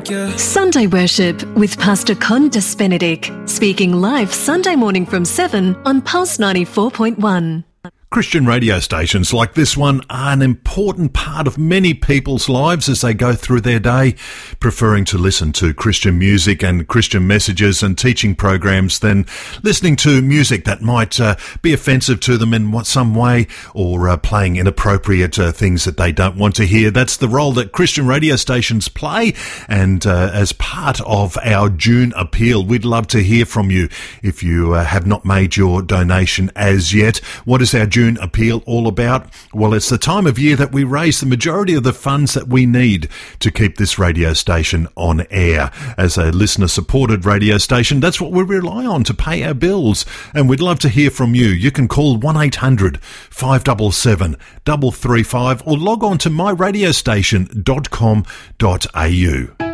Sunday Worship with Pastor Condas Benedict, speaking live Sunday morning from 7 on Pulse 94.1. Christian radio stations like this one are an important part of many people's lives as they go through their day, preferring to listen to Christian music and Christian messages and teaching programs than listening to music that might be offensive to them in some way, or playing inappropriate things that they don't want to hear. That's the role that Christian radio stations play, and as part of our June appeal, we'd love to hear from you. If you have not made your donation as yet, what is our June appeal all about? Well, it's the time of year that we raise the majority of the funds that we need to keep this radio station on air. As a listener-supported radio station, that's what we rely on to pay our bills, and we'd love to hear from you. You can call 1-800-577-335 or log on to myradiostation.com.au.